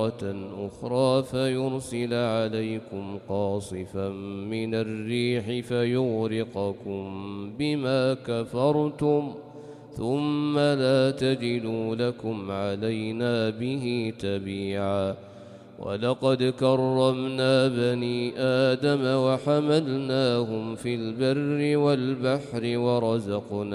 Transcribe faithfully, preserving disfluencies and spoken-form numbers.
أخرى فيرسل عليكم قاصفا من الريح فيغرقكم بما كفرتم ثم لا تجدوا لكم علينا به تبيعا. ولقد كرمنا بني آدم وحملناهم في البر والبحر ورزقناهم